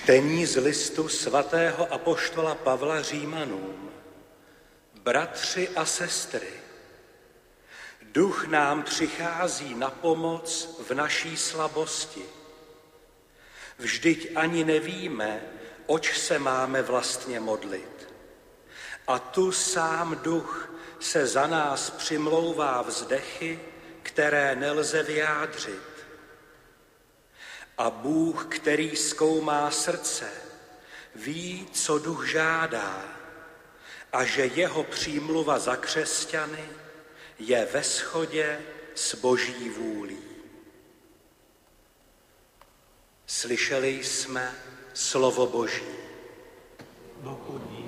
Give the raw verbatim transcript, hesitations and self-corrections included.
Čtení z listu svatého apoštola Pavla Římanům. Bratři a sestry, Duch nám přichází na pomoc v naší slabosti. Vždyť ani nevíme, oč se máme vlastně modlit. A tu sám Duch se za nás přimlouvá vzdechy, které nelze vyjádřit. A Bůh, který zkoumá srdce, ví, co Duch žádá, a že jeho přímluva za křesťany je ve shodě s Boží vůlí. Slyšeli jsme slovo Boží. Bohu dík.